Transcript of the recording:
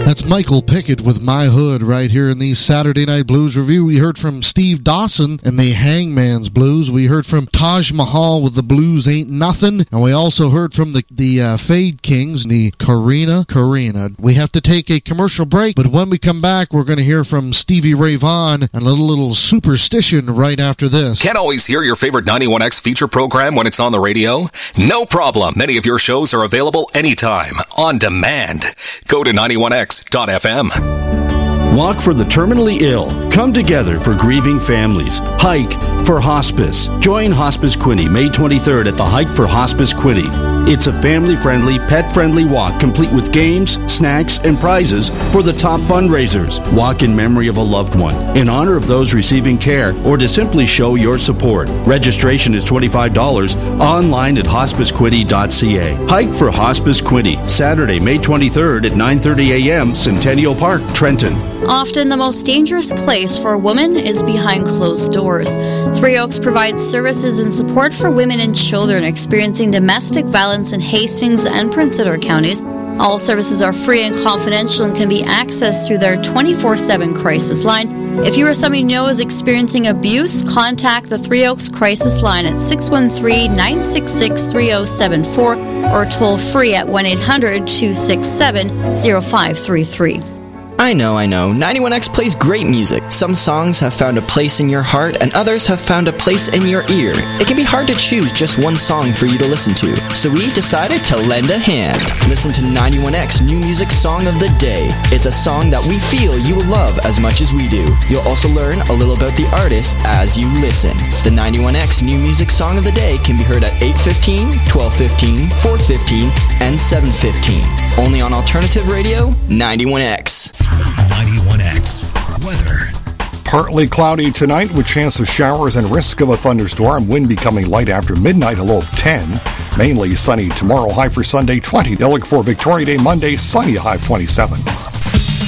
That's Michael Pickett with My Hood right here in the Saturday Night Blues Review. We heard from Steve Dawson and the Hangman's Blues. We heard from Taj Mahal with The Blues Ain't Nothing. And we also heard from the Fade Kings, the Karina. We have to take a commercial break, but when we come back, we're going to hear from Stevie Ray Vaughan and a little Superstition right after this. Can't always hear your favorite 91X feature program when it's on the radio? No problem. Many of your shows are available anytime, on demand. Go to 91x.fm. Walk for the terminally ill. Come together for grieving families. Hike for Hospice. Join Hospice Quinte May 23rd at the Hike for Hospice Quinte. It's a family-friendly, pet-friendly walk complete with games, snacks, and prizes for the top fundraisers. Walk in memory of a loved one, in honor of those receiving care, or to simply show your support. Registration is $25 online at hospicequinte.ca. Hike for Hospice Quinte, Saturday, May 23rd at 9:30 a.m., Centennial Park, Trenton. Often the most dangerous place for a woman is behind closed doors. Three Oaks provides services and support for women and children experiencing domestic violence in Hastings and Prince Edward counties. All services are free and confidential and can be accessed through their 24/7 crisis line. If you or somebody you know is experiencing abuse, contact the Three Oaks Crisis Line at 613-966-3074 or toll free at 1-800-267-0533. I know. 91X plays great music. Some songs have found a place in your heart, and others have found a place in your ear. It can be hard to choose just one song for you to listen to, so we decided to lend a hand. Listen to 91X New Music Song of the Day. It's a song that we feel you will love as much as we do. You'll also learn a little about the artist as you listen. The 91X New Music Song of the Day can be heard at 8:15, 12:15, 4:15, and 7:15. Only on Alternative Radio, 91X. 91X weather. Partly cloudy tonight with chance of showers and risk of a thunderstorm. Wind becoming light after midnight, a low of 10. Mainly sunny tomorrow, high for Sunday 20. They'll look for Victoria Day Monday, sunny, high of 27.